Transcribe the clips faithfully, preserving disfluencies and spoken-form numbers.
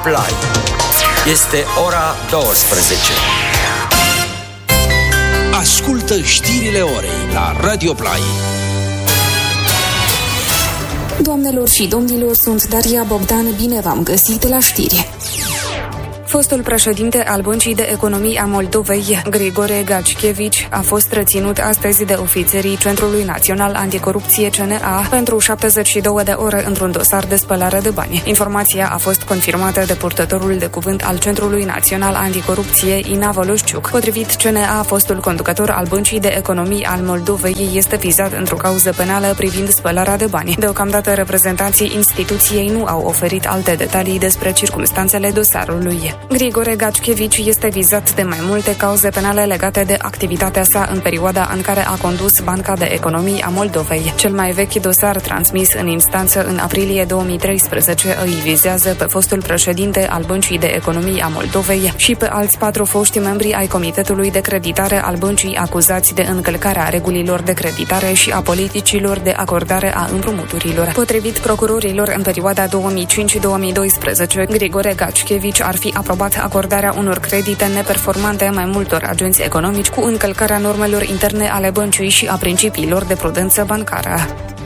Play. Este ora douăsprezece. Ascultă știrile orei la Radio Play. Doamnelor și domnilor, sunt Daria Bogdan, bine v-am găsit la știri. Fostul președinte al Băncii de Economii a Moldovei, Grigore Gaczkiewicz, a fost reținut astăzi de ofițerii Centrului Național Anticorupție C N A pentru șaptezeci și două de ore într-un dosar de spălare de bani. Informația a fost confirmată de purtătorul de cuvânt al Centrului Național Anticorupție, Ina Voloșciuc. Potrivit C N A, fostul conducător al Băncii de Economii al Moldovei este vizat într-o cauză penală privind spălarea de bani. Deocamdată, reprezentanții instituției nu au oferit alte detalii despre circumstanțele dosarului. Grigore Gaczkiewicz este vizat de mai multe cauze penale legate de activitatea sa în perioada în care a condus Banca de Economii a Moldovei. Cel mai vechi dosar transmis în instanță în aprilie două mii treisprezece îi vizează pe fostul președinte al Băncii de Economii a Moldovei și pe alți patru foști membri ai Comitetului de Creditare al băncii acuzați de încălcarea regulilor de creditare și a politicilor de acordare a împrumuturilor. Potrivit procurorilor, în perioada două mii cinci - două mii doisprezece, Grigore Gaczkiewicz ar fi aprobat acordarea unor credite neperformante mai multor agenți economici cu încălcarea normelor interne ale băncii și a principiilor de prudență bancară.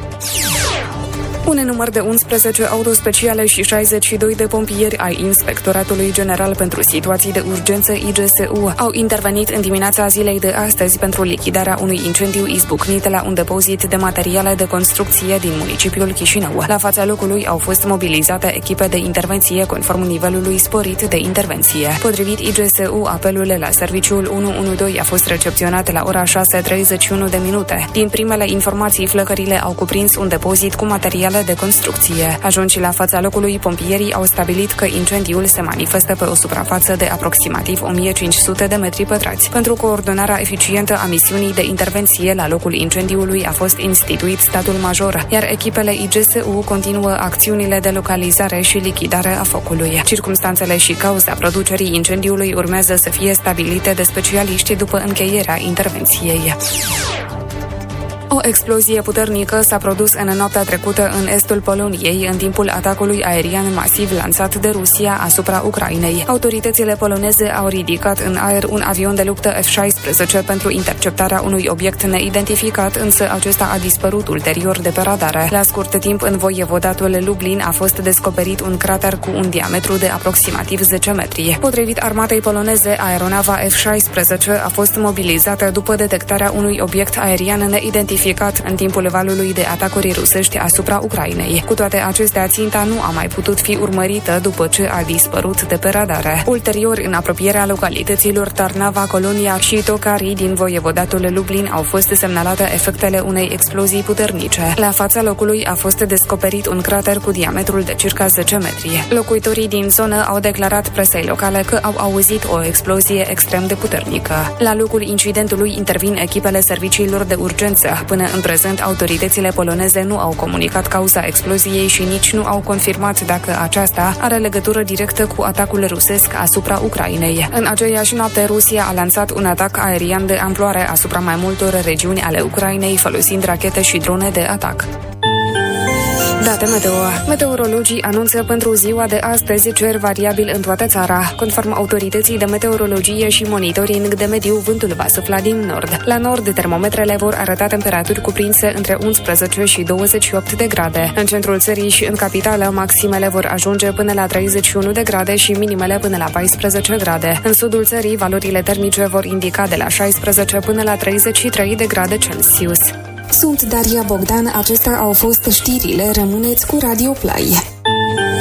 Un număr de unsprezece autospeciale și șaizeci și doi de pompieri ai Inspectoratului General pentru Situații de Urgență I G S U au intervenit în dimineața zilei de astăzi pentru lichidarea unui incendiu izbucnit la un depozit de materiale de construcție din municipiul Chișinău. La fața locului au fost mobilizate echipe de intervenție conform nivelului sporit de intervenție. Potrivit I G S U, apelul la serviciul unu unu doi a fost recepționat la ora șase treizeci și unu de minute. Din primele informații, flăcările au cuprins un depozit cu materiale de construcție. Ajunși la fața locului, pompierii au stabilit că incendiul se manifestă pe o suprafață de aproximativ o mie cinci sute de metri pătrați. Pentru coordonarea eficientă a misiunii de intervenție la locul incendiului a fost instituit statul major, iar echipele I G S U continuă acțiunile de localizare și lichidare a focului. Circumstanțele și cauza producerii incendiului urmează să fie stabilite de specialiști după încheierea intervenției. O explozie puternică s-a produs în noaptea trecută în estul Poloniei în timpul atacului aerian masiv lansat de Rusia asupra Ucrainei. Autoritățile poloneze au ridicat în aer un avion de luptă F șaisprezece pentru interceptarea unui obiect neidentificat, însă acesta a dispărut ulterior de pe radare. La scurt timp, în voievodatul Lublin a fost descoperit un crater cu un diametru de aproximativ zece metri. Potrivit armatei poloneze, aeronava F șaisprezece a fost mobilizată după detectarea unui obiect aerian neidentificat în timpul valului de atacuri rusești asupra Ucrainei. Cu toate acestea, ținta nu a mai putut fi urmărită după ce a dispărut de pe radare. Ulterior, în apropierea localităților Tarnava, Colonia și Tocari din voievodatul Lublin au fost semnalate efectele unei explozii puternice. La fața locului a fost descoperit un crater cu diametrul de circa zece metri. Locuitorii din zonă au declarat presei locale că au auzit o explozie extrem de puternică. La locul incidentului intervin echipele serviciilor de urgență. Până în prezent, autoritățile poloneze nu au comunicat cauza exploziei și nici nu au confirmat dacă aceasta are legătură directă cu atacul rusesc asupra Ucrainei. În aceeași noapte, Rusia a lansat un atac aerian de amploare asupra mai multor regiuni ale Ucrainei, folosind rachete și drone de atac. Date meteo. Meteorologii anunță pentru ziua de astăzi cer variabil în toată țara. Conform autorității de meteorologie și monitoring de mediu, vântul va sufla din nord. La nord, termometrele vor arăta temperaturi cuprinse între unsprezece și douăzeci și opt de grade. În centrul țării și în capitală, maximele vor ajunge până la treizeci și unu de grade și minimele până la paisprezece grade. În sudul țării, valorile termice vor indica de la șaisprezece până la treizeci și trei de grade Celsius. Sunt Daria Bogdan, acestea au fost știrile, rămâneți cu Radio Play.